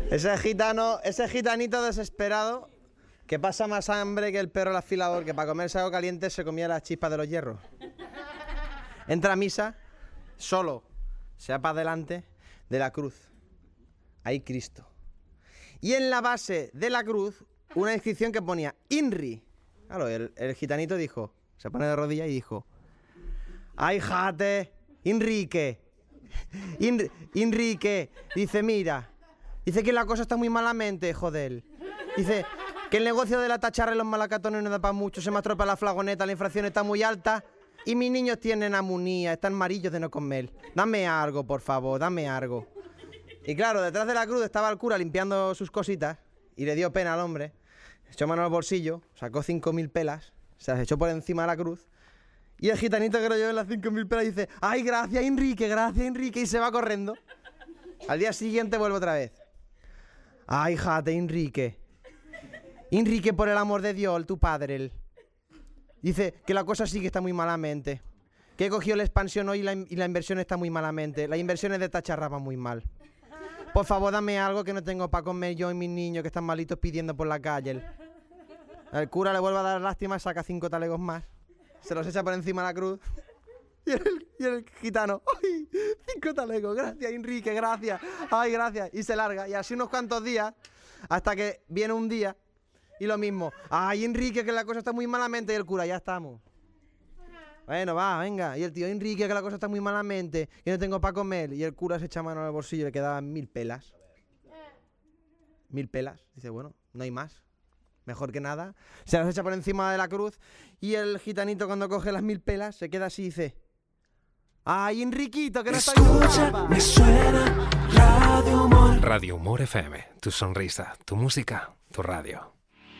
Ese gitanito desesperado que pasa más hambre que el perro del afilador, que para comerse algo caliente se comía las chispas de los hierros. Entra a misa, solo, se va para adelante de la cruz. Ahí Cristo. Y en la base de la cruz, una inscripción que ponía INRI. Claro, el gitanito dijo, se pone de rodillas y dijo: ¡ay, jate! ¡Enrique! Enrique, dice, mira, dice que la cosa está muy malamente, joder. Dice que el negocio de la tacharra y los malacatones no da para mucho, se me estropea la flagoneta, la inflación está muy alta y mis niños tienen amunía, están amarillos de no comer. Dame algo, por favor, dame algo. Y claro, detrás de la cruz estaba el cura limpiando sus cositas y le dio pena al hombre. Echó mano al bolsillo, sacó 5.000 pelas, se las echó por encima de la cruz. Y el gitanito que lo lleva en las 5.000 pelas dice: ¡ay, gracias, Enrique! Y se va corriendo. Al día siguiente vuelve otra vez. ¡ay, jate, Enrique! Enrique, por el amor de Dios, tu padre. Dice que la cosa sí que está muy malamente. Que he cogido la expansión hoy y la inversión está muy malamente. Las inversiones de tacharra van muy mal. Por favor, dame algo que no tengo para comer yo y mis niños que están malitos pidiendo por la calle. El cura le vuelve a dar lástima, saca 5 talegos más. Se los echa por encima de la cruz. Y el gitano: ¡ay, 5 talegos! Gracias, Enrique, gracias. ¡Ay, gracias! Y se larga. Y así unos cuantos días, hasta que viene un día y lo mismo. ¡ay, Enrique, que la cosa está muy malamente! Y el cura: ya estamos. Bueno, va, venga. Y el tío: Enrique, que la cosa está muy malamente, que no tengo para comer. Y el cura se echa mano al bolsillo y le quedaban 1.000 pelas. 1.000 pelas. Dice: bueno, no hay más. Mejor que nada. Se las echa por encima de la cruz. Y el gitanito, cuando coge las 1.000 pelas, se queda así y dice: ¡ay, Enriquito, que no está bien! Me suena Radio Humor. Radio Humor FM. Tu sonrisa, tu música, tu radio.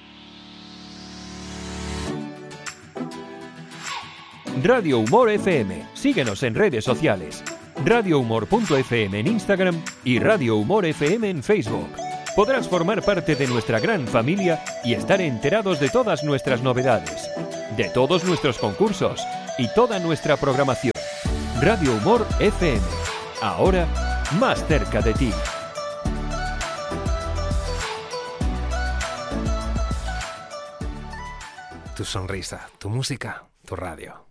Radio Humor FM. Síguenos en redes sociales. radiohumor.fm en Instagram y Radio Humor FM en Facebook. Podrás formar parte de nuestra gran familia y estar enterados de todas nuestras novedades, de todos nuestros concursos y toda nuestra programación. Radio Humor FM. Ahora, más cerca de ti. Tu sonrisa, tu música, tu radio.